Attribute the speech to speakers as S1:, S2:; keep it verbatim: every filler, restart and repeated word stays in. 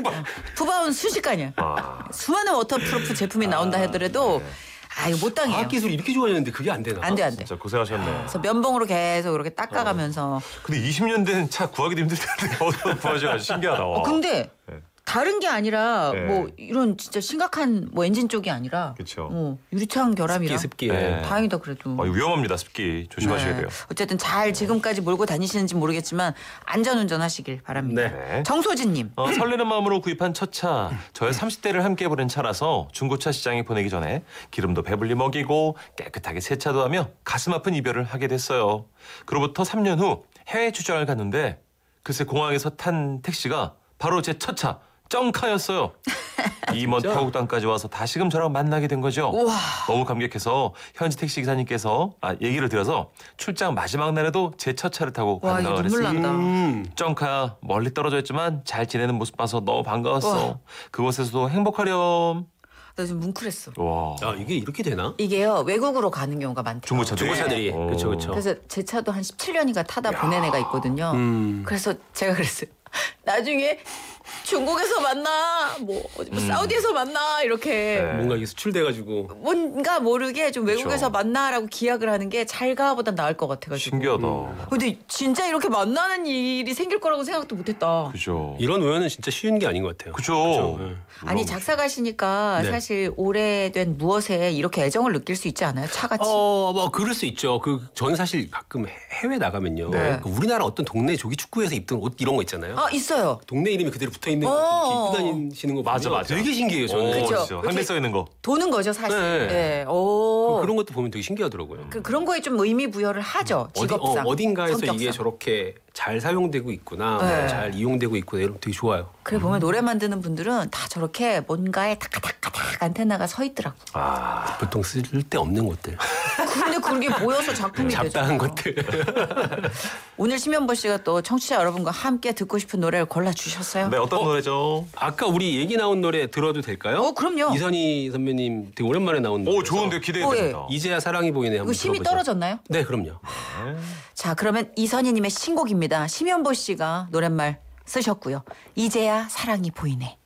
S1: 푸바.
S2: 푸바오는 순식간이야.
S3: 아.
S2: 수많은 워터프루프 제품이 나온다 하더라도
S3: 네.
S2: 아 이거 못 당해요.
S1: 과학 기술이 이렇게 좋아졌는데 그게 안 되나?
S2: 안 돼, 안 돼.
S3: 진짜 고생하셨네.
S2: 그래서 면봉으로 계속 이렇게 닦아가면서.
S3: 근데 이십 년 된 차 구하기도 힘들 텐데 어디서 구하셔가지고 신기하다. 와.
S2: 어, 근데
S3: 네.
S2: 다른 게 아니라
S3: 네.
S2: 뭐 이런 진짜 심각한 뭐 엔진 쪽이 아니라
S3: 그쵸.
S2: 어, 유리창 결함이라
S1: 습기 습기.
S3: 네.
S2: 다행이다 그래도.
S3: 어, 위험합니다. 습기 조심하셔야
S2: 네.
S3: 돼요.
S2: 어쨌든 잘 지금까지 몰고 다니시는지 모르겠지만 안전운전 하시길 바랍니다.
S3: 네.
S2: 정소진님.
S3: 어, 설레는 마음으로 구입한 첫 차. 저의 삼십 대를 함께 보낸 차라서 중고차 시장에 보내기 전에 기름도 배불리 먹이고 깨끗하게 세차도 하며 가슴 아픈 이별을 하게 됐어요. 그로부터 삼 년 후 해외 출장을 갔는데 글쎄 공항에서 탄 택시가 바로 제 첫 차. 정카였어요. 이 먼
S1: 진짜?
S3: 타국 땅까지 와서 다시금 저랑 만나게 된 거죠.
S2: 우와.
S3: 너무 감격해서 현지 택시 기사님께서 아, 얘기를 들어서 출장 마지막 날에도 제 첫 차를 타고
S2: 와
S3: 간다고
S2: 이거 눈물
S3: 그랬어요.
S2: 난다.
S1: 음.
S3: 정카야 멀리 떨어져 있지만 잘 지내는 모습 봐서 너무 반가웠어.
S2: 우와.
S3: 그곳에서도 행복하렴.
S2: 나 지금 뭉클했어.
S3: 와.
S1: 아 이게 이렇게 되나?
S2: 이게요 외국으로 가는 경우가 많대요.
S3: 중고차들이.
S1: 중고차들이.
S3: 어.
S1: 그렇죠 그렇죠.
S2: 그래서 제 차도 한 십칠 년인가 타다 보낸 애가 있거든요.
S1: 음.
S2: 그래서 제가 그랬어요. 나중에 중국에서 만나, 뭐, 뭐 사우디에서 만나 이렇게
S3: 네.
S1: 뭔가 이게 수출돼가지고
S2: 뭔가 모르게 좀 외국에서
S3: 그쵸.
S2: 만나라고 기약을 하는 게 잘 가보단 나을 것 같아가지고.
S3: 신기하다.
S2: 근데 진짜 이렇게 만나는 일이 생길 거라고 생각도 못했다.
S3: 그죠.
S1: 이런 우연은 진짜 쉬운 게 아닌 것 같아요.
S3: 그죠.
S1: 네.
S2: 아니 작사가시니까
S1: 네.
S2: 사실 오래된 무엇에 이렇게 애정을 느낄 수 있지 않아요? 차같이.
S1: 어, 뭐 그럴 수 있죠. 그 저는 사실 가끔 해- 해외 나가면요.
S2: 네.
S1: 그 우리나라 어떤 동네 조기 축구에서 입던 옷 이런 거 있잖아요.
S2: 아 있어요.
S1: 동네 이름이 그대로 붙어 있는
S2: 어.
S1: 거 이렇게 입고 다니시는 거
S3: 맞아,
S1: 보면
S3: 맞아.
S1: 되게 신기해요. 저는.
S2: 그쵸.
S3: 그렇죠. 한글 써 있는 거.
S2: 도는 거죠 사실.
S1: 네.
S2: 네. 오.
S1: 그런 것도 보면 되게 신기하더라고요.
S2: 그, 그런 거에 좀 의미 부여를 하죠.
S1: 어디,
S2: 직업상.
S1: 어, 딘가에서
S2: 성격상.
S1: 이게 저렇게 잘 사용되고 있구나,
S2: 네.
S1: 뭐 잘 이용되고 있구나 이런 거 되게 좋아요.
S2: 그래 보면 노래 만드는 분들은 다 저렇게 뭔가에 타카타카탁 안테나가 서 있더라고.
S3: 아.
S1: 보통 쓸 데 없는 것들,
S2: 근데 그게 보여서 작품이 되죠.
S1: 잡다한 것들.
S2: 오늘 심현보 씨가 또 청취자 여러분과 함께 듣고 싶은 노래를 골라주셨어요.
S3: 네, 어떤 노래죠?
S1: 아까 우리 얘기 나온 노래 들어도 될까요?
S2: 어, 그럼요.
S1: 이선희 선배님 되게 오랜만에 나온 노래.
S3: 오, 좋은데 기대됩니다.
S1: 이제야 사랑이 보이네. 한번
S2: 그 심이
S1: 들어보죠.
S2: 떨어졌나요?
S1: 네, 그럼요.
S2: 자, 그러면 이선희님의 신곡입니다. 심현보 씨가 노랫말 쓰셨고요. 이제야 사랑이 보이네.